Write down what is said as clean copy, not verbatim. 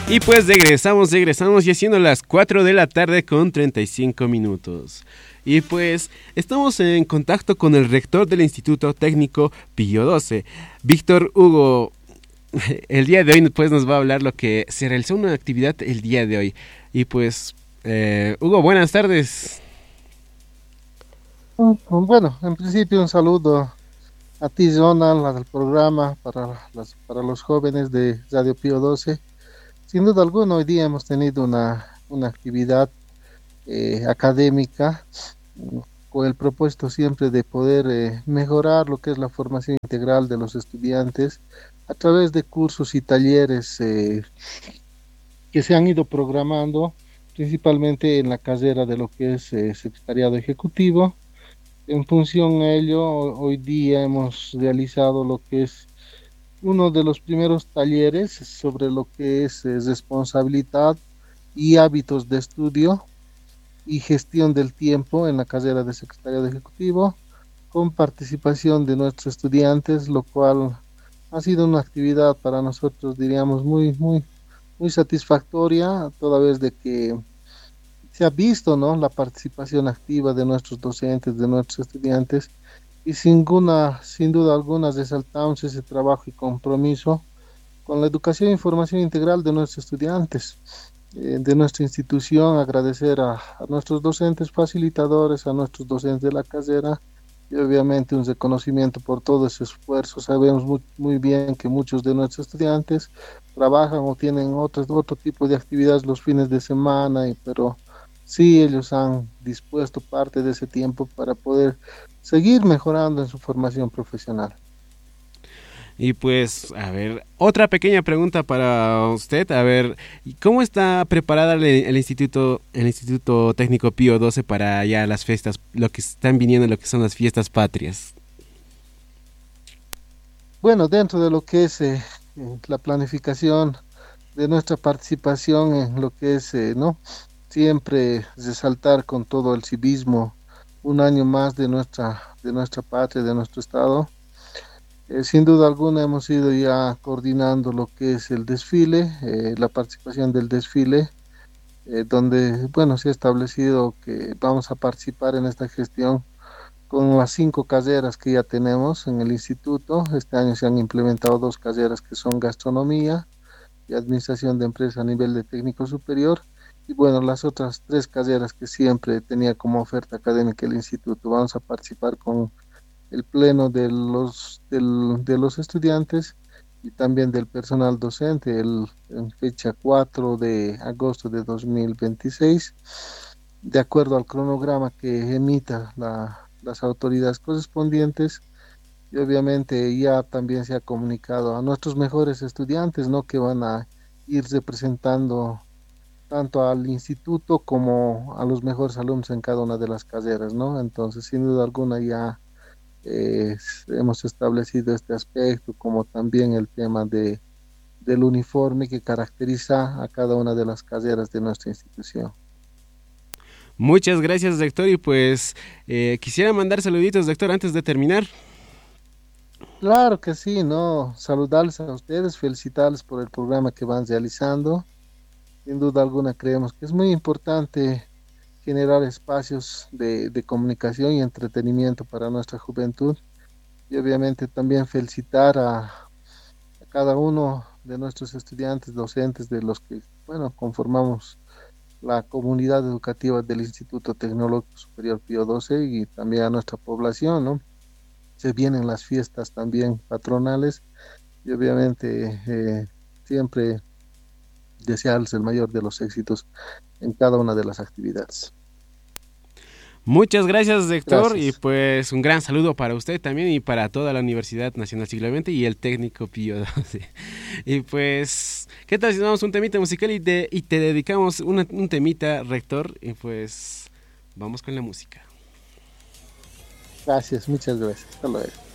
Y pues regresamos y haciendo las 4 de la tarde con 35 minutos. Y pues estamos en contacto con el rector del Instituto Técnico Pío XII, Víctor Hugo. El día de hoy pues nos va a hablar lo que se realizó una actividad el día de hoy. Y pues, Hugo, buenas tardes. Bueno, en principio un saludo a ti, Jonah, al programa para los jóvenes de Radio Pío XII. Sin duda alguna, hoy día hemos tenido una actividad académica con el propósito siempre de poder mejorar lo que es la formación integral de los estudiantes a través de cursos y talleres que se han ido programando principalmente en la carrera de lo que es secretariado ejecutivo. En función a ello, hoy día hemos realizado lo que es uno de los primeros talleres sobre lo que es responsabilidad y hábitos de estudio y gestión del tiempo en la carrera de secretariado ejecutivo, con participación de nuestros estudiantes, lo cual ha sido una actividad para nosotros, diríamos, muy satisfactoria, toda vez de que se ha visto, ¿no?, la participación activa de nuestros docentes, de nuestros estudiantes, y sin duda alguna resaltamos ese trabajo y compromiso con la educación y formación integral de nuestros estudiantes, de nuestra institución. Agradecer a nuestros docentes facilitadores, a nuestros docentes de la carrera, y obviamente un reconocimiento por todo ese esfuerzo. Sabemos muy bien que muchos de nuestros estudiantes trabajan o tienen otro tipo de actividades los fines de semana, pero sí, ellos han dispuesto parte de ese tiempo para poder seguir mejorando en su formación profesional. Y pues, a ver, otra pequeña pregunta para usted. A ver, ¿cómo está preparada el Instituto Técnico Pío XII para ya las fiestas, lo que están viniendo, lo que son las fiestas patrias? Bueno, dentro de lo que es la planificación de nuestra participación en lo que es, ¿no?, siempre resaltar con todo el civismo un año más de nuestra patria, de nuestro estado. Sin duda alguna hemos ido ya coordinando lo que es el desfile, la participación del desfile, donde, bueno, se ha establecido que vamos a participar en esta gestión con las 5 carreras que ya tenemos en el instituto. Este año se han implementado 2 carreras que son gastronomía y administración de empresa a nivel de técnico superior. Y bueno, las otras 3 carreras que siempre tenía como oferta académica el instituto, vamos a participar con el pleno de los estudiantes y también del personal docente en fecha 4 de agosto de 2026, de acuerdo al cronograma que emita las autoridades correspondientes. Y obviamente ya también se ha comunicado a nuestros mejores estudiantes, ¿no?, que van a ir representando tanto al instituto como a los mejores alumnos en cada una de las carreras, ¿no? Entonces, sin duda alguna ya hemos establecido este aspecto, como también el tema del uniforme que caracteriza a cada una de las carreras de nuestra institución. Muchas gracias, doctor. Y pues quisiera mandar saluditos, doctor, antes de terminar. Claro que sí, ¿no? Saludarles a ustedes, felicitarles por el programa que van realizando. Sin duda alguna creemos que es muy importante generar espacios de comunicación y entretenimiento para nuestra juventud, y obviamente también felicitar a cada uno de nuestros estudiantes, docentes, de los que, bueno, conformamos la comunidad educativa del Instituto Tecnológico Superior Pío XII, y también a nuestra población, ¿no? Se vienen las fiestas también patronales, y obviamente siempre desearles el mayor de los éxitos en cada una de las actividades. Muchas gracias, doctor, y Gracias. pues un gran saludo para usted también y para toda la Universidad Nacional Siglo XX y el Técnico Pío XII. Y pues, ¿qué tal si damos un temita musical y te dedicamos un temita, rector? Y pues, vamos con la música. Gracias, muchas gracias. Hasta luego.